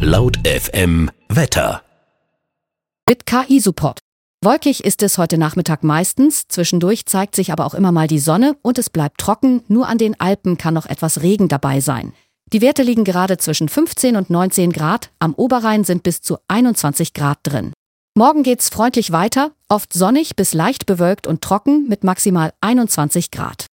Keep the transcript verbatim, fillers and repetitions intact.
Laut F M Wetter. Mit K I-Support. Wolkig ist es heute Nachmittag meistens, zwischendurch zeigt sich aber auch immer mal die Sonne und es bleibt trocken, nur an den Alpen kann noch etwas Regen dabei sein. Die Werte liegen gerade zwischen fünfzehn und neunzehn Grad, am Oberrhein sind bis zu einundzwanzig Grad drin. Morgen geht's freundlich weiter, oft sonnig bis leicht bewölkt und trocken mit maximal einundzwanzig Grad.